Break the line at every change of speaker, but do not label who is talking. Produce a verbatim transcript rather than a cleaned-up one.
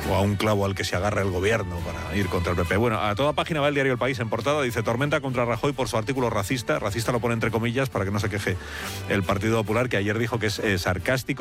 o a un clavo al que se agarra el gobierno para ir contra el P P. Bueno, a toda página va el diario El País en portada, dice tormenta contra Rajoy por su artículo racista, racista lo pone entre comillas para que no se queje el Partido Popular, que ayer dijo que es eh, sarcástico